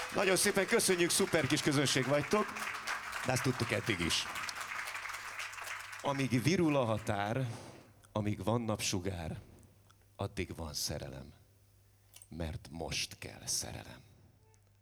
Nagyon szépen köszönjük, szuper kis közönség vagytok, de ezt tudtuk eddig is. Amíg virul a határ, amíg van napsugár, addig van szerelem, mert most kell szerelem.